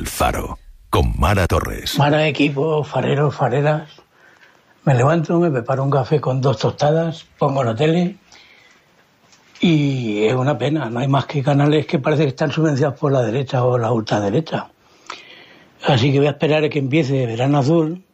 Faro, con Mara Torres. Mara, equipo, fareros, fareras. Me levanto, me preparo un café con 2 tostadas, pongo la tele y es una pena. No hay más que canales que parece que están subvencionados por la derecha o la ultraderecha. Así que voy a esperar a que empiece Verano Azul